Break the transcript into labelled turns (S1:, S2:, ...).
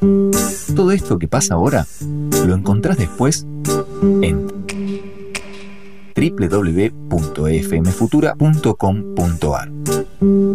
S1: Todo esto que pasa ahora lo encontrás después en www.efmfutura.com.ar.